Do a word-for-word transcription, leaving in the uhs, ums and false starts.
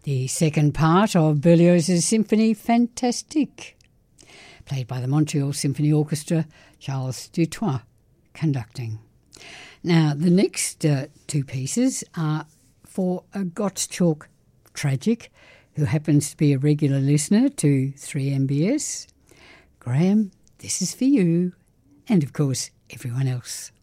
the second part of Berlioz's Symphony Fantastique, played by the Montreal Symphony Orchestra, Charles Dutoit conducting. Now, the next uh, two pieces are for a Gottschalk tragic, who happens to be a regular listener to three M B S. Graham, this is for you, and of course everyone else